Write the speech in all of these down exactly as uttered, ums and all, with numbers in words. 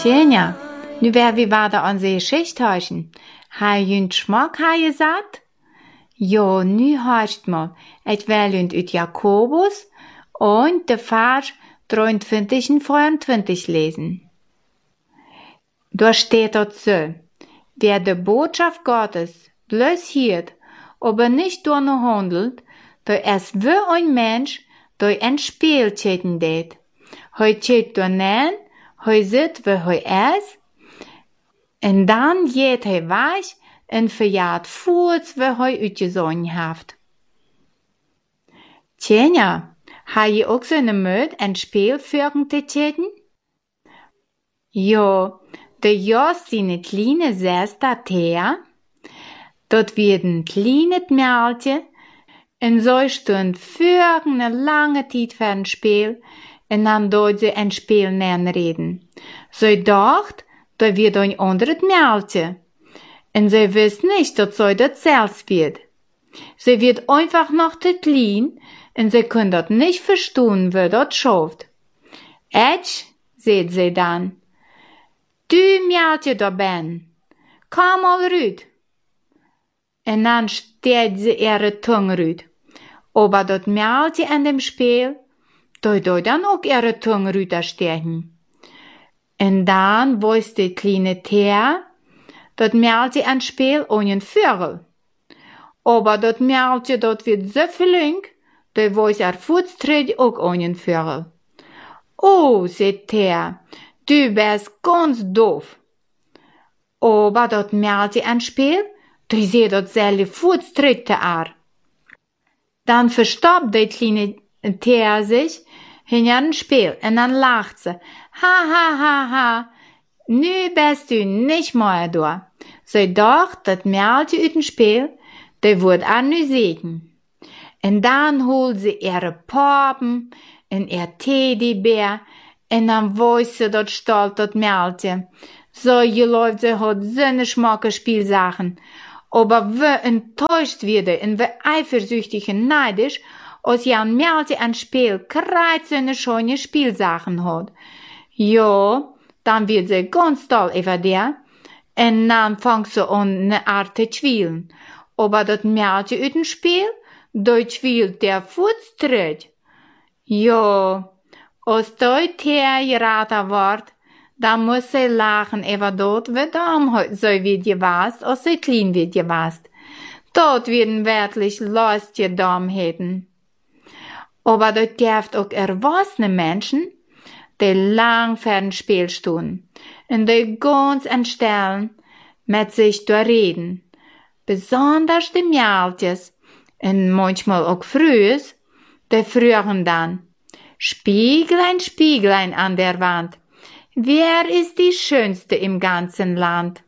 Tjenja, nu wär vi weiter an se Geschichtchen. Ha jünt Schmack ha gesagt? Jo, nu heißt mal, et wel jünt ut Jakobus und de Vers dreiundfünfzig und vierundzwanzig lesen. Da steht dort so, wer de Botschaft Gottes bloß hiert, aber nicht danach handelt, da es wie ein Mensch, da ein Spiel täten det. Hoi tät da nen, hoi sit wie hoi es, en dan geht hoi weich, en verjaart voort wie hoi uitgezogen haft. Tjenja, ha je ook zo'n moed en Spiel führen te täten? Jo, de Jos sine kleine Sester Thea, dort wird ein kleines Mädchen, en so stund für eine lange Zeit für ein Spiel, en dann dort sie ein Spiel nähen reden. So dacht, da wird ein anderes Mädchen. En sie wisst nicht, dass sie das selbst wird. Sie wird einfach noch zu klein, en sie können das nicht verstehen, wie das schafft. Etsch, seht sie dann, du Mädchen da ben, komm mal rüt. En dann steht sie ihre Tunge rüt. Aber das Mädchen an dem Spiel, da da dann auch ihre Tunge rüt stechen. En dann weiß die kleine Thea, dat Mädchen an Spiel ohne Vögel. Aber dat Mädchen dort wird so flink, da weiß er Fußtritt auch ohne Vögel. Oh, sagt Thea, du bist ganz doof. Aber dat Mädchen an Spiel, da sieht dat selbe Fußtritte ar. Dann verstoppt die kleine Thea sich hinter ein Spiel und dann lacht sie. Ha, ha, ha, ha. Nu bist du nicht mehr da. Sie dacht, dat Mädchen uit dem Spiel, der wird an nu sehen. Und dann holt sie ihre Pappen und ihr Teddybär und dann weiß sie dat stolz dat Mädchen. So geläuft sie hat so ne schmacke Spielsachen. Aber wie enttäuscht wird und wie eifersüchtig und neidisch, als ja ein Mädchen an Spiel kreit so ne schöne Spielsachen hat. Ja, dann wird sie ganz toll über der, und dann fängt sie an, ne Art zu schwielen. Aber das Mädchen uit dem Spiel, da schwielt der Fußtritt. Ja, als dort her geraten wird, dann muss sie lachen über dort, wie dumm so wird gewasst, als sie klein wird gewasst. Dort werden wirklich lustige Dummheiten. Aber dort gibt auch erwachsene Menschen, die lang für ein Spiel stehen, und die ganz entstellen, mit sich zu reden. Besonders die Mädchen, und manchmal auch Frühs, die frühen dann. Spieglein, Spieglein an der Wand, wer ist die Schönste im ganzen Land?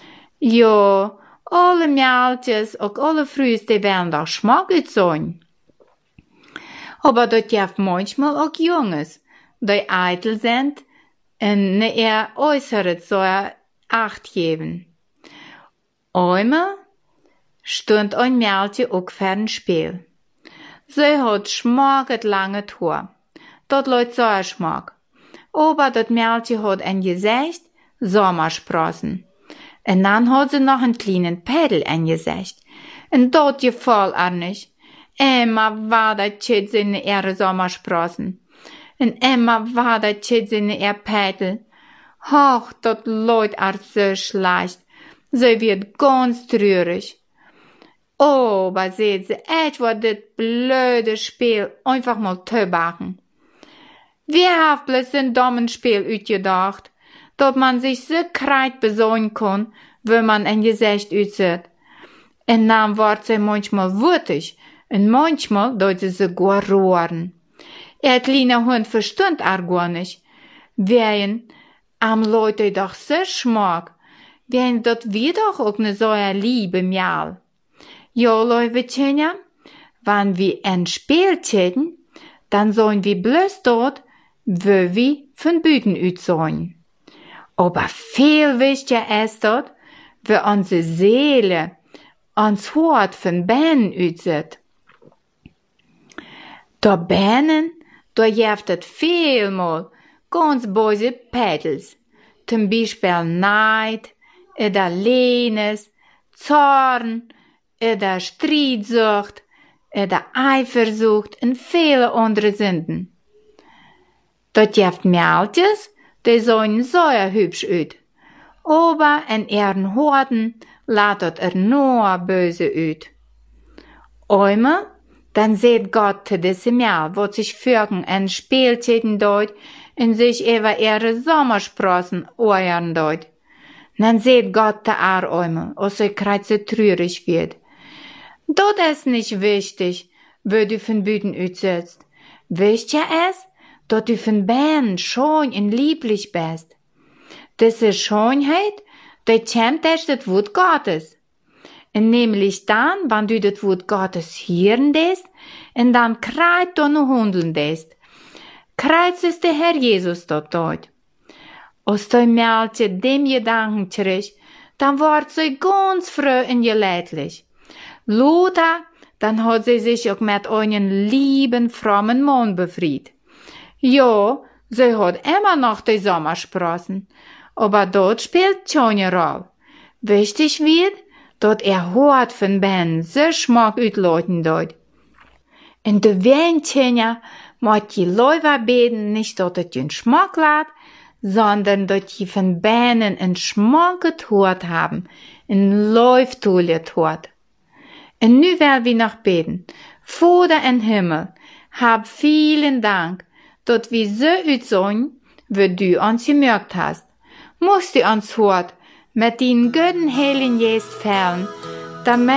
Jo, alle Mädchen, auch alle Frühs, die werden doch schmuckig sein. Aber dort gibt manchmal auch Junges, die eitel sind und ne eher äußere so Acht geben. Einmal stund ein Mädchen auch für ein Spiel. Sie hat schmacket lange Haar. Dort leut so ein Schmack. Aber das Mädchen hat ein Gesicht, Sommersprossen. Und dann hat sie noch einen kleinen Pedel ein Gesicht. Und dort gefällt er nicht. Immer war das Chit in ihre Sommersprossen. Und immer war das Chit in ihr Pedel. Hoch, dort leut er so schlecht. Sie wird ganz traurig. Oh, aber seht sie, etwa das blöde Spiel einfach mal zu machen. Wer hat bloß ein dummes Spiel ausgedacht, dass man sich so kreit besonnen kann, wenn man ein Gesicht aussieht. Und dann wird sie manchmal wütig, und manchmal tut sie sogar rohren. Ihr kleiner Hund verstand er gar nicht. Wen am Leute doch so schmack, wen dort wieder auch ne so eine liebe Mial. Ja, Leute, Tjenja, wenn wir ein Spiel täten, dann sollen wir bloß dort, wo wir von Büten aussehen. Aber viel wichtiger ist dort, wo unsere Seele, uns Hort von Beinen aussieht. Da Beinen, da gibt es vielmal ganz böse Pedels. zum Beispiel Neid, oder Lehnes, Zorn, oder Streitsucht, oder Eifersucht und viele andere Sünden. Dort jeft Mädels, die sehen sehr hübsch aus. Aber in ihren Horten laat er nur böse aus. Einmal, dann seht Gott zu diesem Mädel, wo sich Vögel en Spielzeiten dort und sich über ihre Sommersprossen euren dort. Dann seht Gott da auch einmal, als sie kreuz traurig wird. Dort ist nicht wichtig, wo du von Büten aussitzt. Wichtig ist, dass du von Binnen schön und lieblich bist. Diese Schönheit, die kommt durch das Wort Gottes. Und nämlich dann, wenn du das Wort Gottes hören lässt, und dann kreit du noch handeln lässt. Kreit ist der Herr Jesus dort dort. Als du Mädchen dem Gedanken tritt, dann wird sie ganz froh und geleidlich. Lothar, dann hat sie sich auch mit einem lieben, frommen Mann befreit. Ja, sie hat immer noch die Sommersprossen, aber dort spielt keine Rolle. Wichtig wird, dass er hört von Ben so Schmack utlauten dort. Und du Wendchen, mag die Leute beten, nicht, dass es den Schmack lässt, sondern dass die von Benen einen Schmack gehört haben, ein Läuftool gehört. Und nu will wir noch beten. Vater im Himmel, hab vielen Dank, dass wir so aussehen, wie du uns gemerkt hast. Musst du uns hört, mit den guten Heiligen Geist fällen, damit